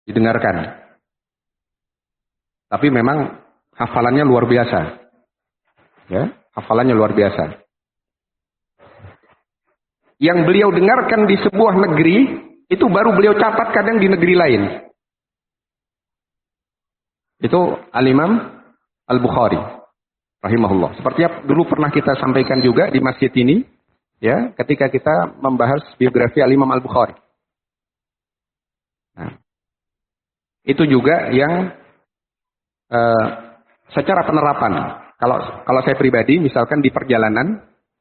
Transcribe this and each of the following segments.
didengarkan. Tapi memang hafalannya luar biasa. Ya, hafalannya luar biasa. Yang beliau dengarkan di sebuah negeri, itu baru beliau catat kadang di negeri lain. Itu Al-Imam Al-Bukhari rahimahullah. Seperti yang dulu pernah kita sampaikan juga di masjid ini, ya, ketika kita membahas biografi Al-Imam Al-Bukhari. Nah, itu juga yang secara penerapan. Kalau saya pribadi, misalkan di perjalanan,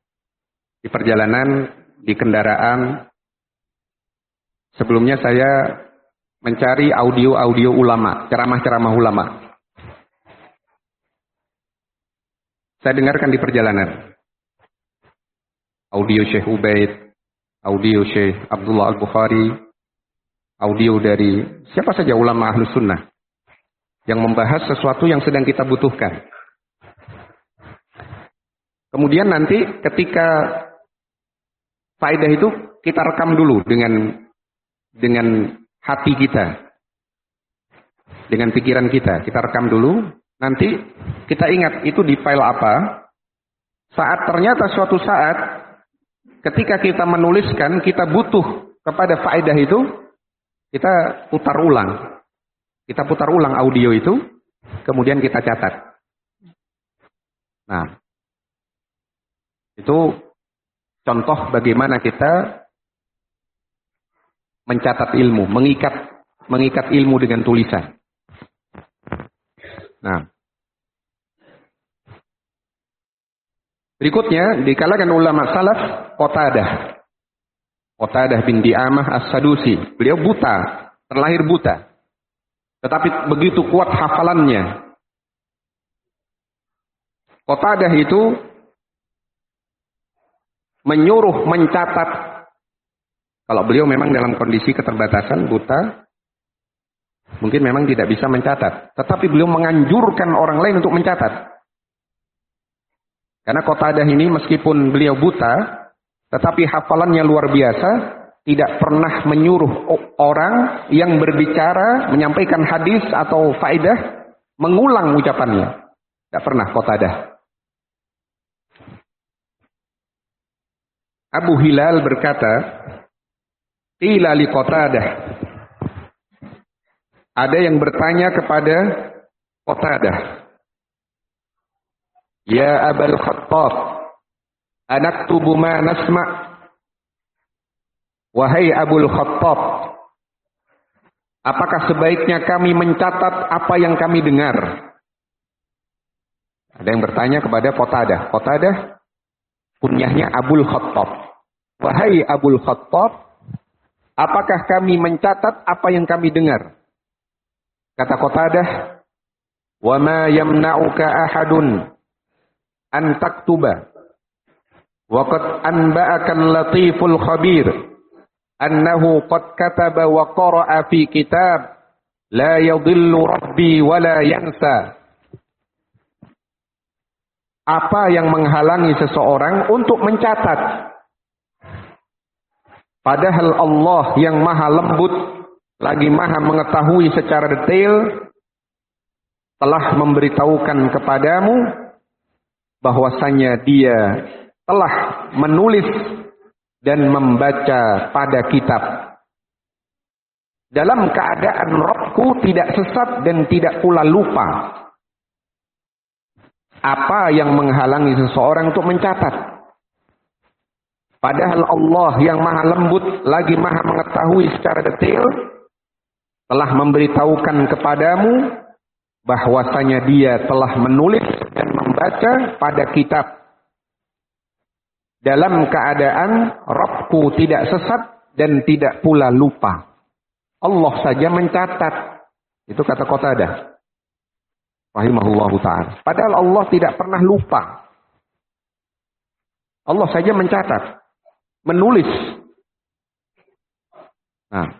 di kendaraan, sebelumnya saya mencari audio ulama, ceramah-ceramah ulama. Saya dengarkan di perjalanan. Audio Syekh Ubaid, audio Syekh Abdullah Al-Bukhari, audio dari siapa saja ulama Ahlus Sunnah yang membahas sesuatu yang sedang kita butuhkan. Kemudian nanti ketika faedah itu kita rekam dulu dengan hati kita, dengan pikiran kita rekam dulu. Nanti kita ingat itu di file apa. Saat ternyata suatu saat ketika kita menuliskan, kita butuh kepada faedah itu, kita putar ulang. Kita putar ulang audio itu, kemudian kita catat. Nah, itu contoh bagaimana kita mencatat ilmu, mengikat ilmu dengan tulisan. Nah, berikutnya di kalangan ulama salaf, Qatadah bin Di'amah As-Sadusi. Beliau buta, terlahir buta. Tetapi begitu kuat hafalannya. Qatadah itu menyuruh mencatat. Kalau beliau memang dalam kondisi keterbatasan, buta, mungkin memang tidak bisa mencatat. Tetapi beliau menganjurkan orang lain untuk mencatat. Karena Qatadah ini meskipun beliau buta, tetapi hafalannya luar biasa, tidak pernah menyuruh orang yang berbicara, menyampaikan hadis atau faedah, mengulang ucapannya. Tidak pernah Qatadah. Abu Hilal berkata, qila li Qatadah. Ada yang bertanya kepada Qatadah, ya Abul Khattab, anaktubu ma nasma'. Wahai Abul Khattab, apakah sebaiknya kami mencatat apa yang kami dengar? Ada yang bertanya kepada Qatadah. Qatadah kunyahnya Abul Khattab. Wahai Abul Khattab, apakah kami mencatat apa yang kami dengar? Kata Qatadah, wa ma yamna'uka ahadun an taktuba wa qad anba'aka al-latiful khabir annahu qad kataba wa qara'a fi kitab la yadhillu rabbi wa la yansa. Apa yang menghalangi seseorang untuk mencatat? Padahal Allah yang maha lembut, lagi maha mengetahui secara detail, telah memberitahukan kepadamu bahwasanya Dia telah menulis dan membaca pada kitab. Dalam keadaan Rabbku tidak sesat dan tidak pula lupa. Apa yang menghalangi seseorang untuk mencatat? Padahal Allah yang maha lembut, lagi maha mengetahui secara detail, telah memberitahukan kepadamu bahwasanya Dia telah menulis dan membaca pada kitab. Dalam keadaan Rabbku tidak sesat dan tidak pula lupa. Allah saja mencatat. Itu kata Qatadah rahimahullahu ta'ala. Padahal Allah tidak pernah lupa. Allah saja mencatat, menulis. Nah,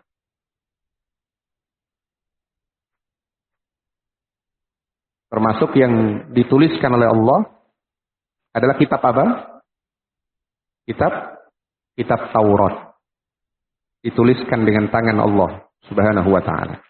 termasuk yang dituliskan oleh Allah adalah kitab apa? Kitab Taurat. Dituliskan dengan tangan Allah Subhanahu wa ta'ala.